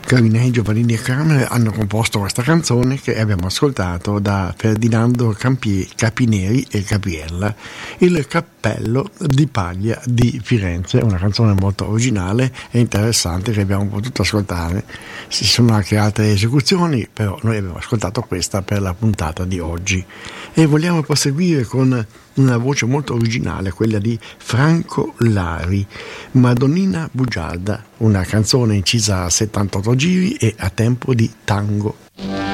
Carinei, Giovannini e Kramer hanno composto questa canzone che abbiamo ascoltato da Ferdinando Capineri e Gabriella, Il cappello di paglia di Firenze, una canzone molto originale e interessante che abbiamo potuto ascoltare. Ci sono anche altre esecuzioni, però noi abbiamo ascoltato questa per la puntata di oggi e vogliamo proseguire con una voce molto originale, quella di Franco Lari, Madonnina Bugiarda, una canzone incisa a 78 giri e a tempo di tango.